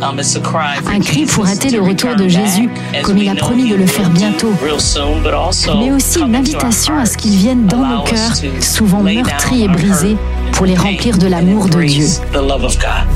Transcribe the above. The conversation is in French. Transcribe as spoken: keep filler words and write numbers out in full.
Un cri pour hâter le retour de Jésus, comme il a promis de le faire bientôt. Mais aussi une invitation à ce qu'il vienne dans nos cœurs, souvent meurtris et brisés, pour les remplir de l'amour de Dieu.